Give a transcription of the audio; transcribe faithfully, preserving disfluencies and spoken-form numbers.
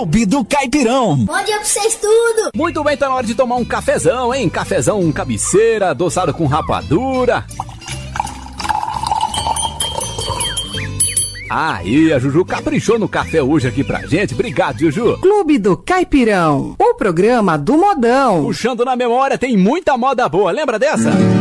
Clube do Caipirão. Bom dia pra vocês tudo. Muito bem, tá na hora de tomar um cafezão, hein? Cafezão, um cabeceira, adoçado com rapadura. Aí, a Juju caprichou no café hoje aqui pra gente. Obrigado, Juju. Clube do Caipirão, o programa do modão. Puxando na memória, tem muita moda boa. Lembra dessa?